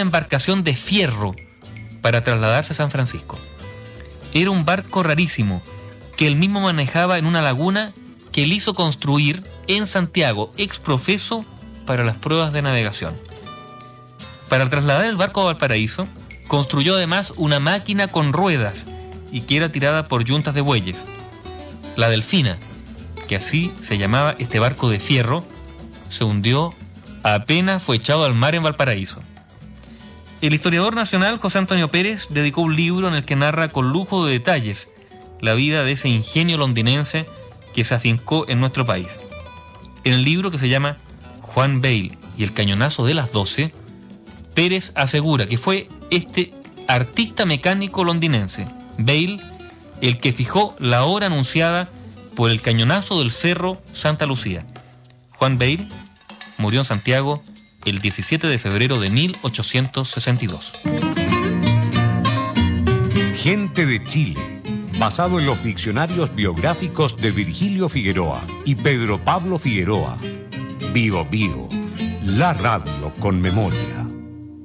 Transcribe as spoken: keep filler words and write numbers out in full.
una embarcación de fierro para trasladarse a San Francisco. Era un barco rarísimo que él mismo manejaba en una laguna que él hizo construir en Santiago, ex profeso, para las pruebas de navegación. Para trasladar el barco a Valparaíso, construyó además una máquina con ruedas y que era tirada por yuntas de bueyes. La Delfina, que así se llamaba este barco de fierro, se hundió apenas fue echado al mar en Valparaíso. El historiador nacional José Antonio Pérez dedicó un libro en el que narra con lujo de detalles la vida de ese ingenio londinense que se afincó en nuestro país. En el libro, que se llama Juan Bale y el cañonazo de las doce, Pérez asegura que fue este artista mecánico londinense, Bale, el que fijó la hora anunciada por el cañonazo del Cerro Santa Lucía. Juan Bale murió en Santiago el diecisiete de febrero de mil ochocientos sesenta y dos. Gente de Chile, basado en los diccionarios biográficos de Virgilio Figueroa y Pedro Pablo Figueroa. Bio Bio, la radio con memoria.